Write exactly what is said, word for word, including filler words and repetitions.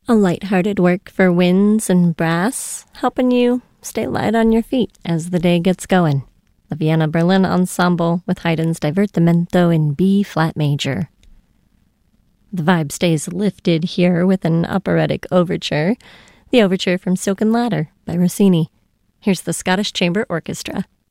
A light-hearted work for winds and brass, helping you stay light on your feet as the day gets going. The Vienna Berlin Ensemble with Haydn's Divertimento in B-flat major. The vibe stays lifted here with an operatic overture, the overture from Silken Ladder by Rossini. Here's the Scottish Chamber Orchestra.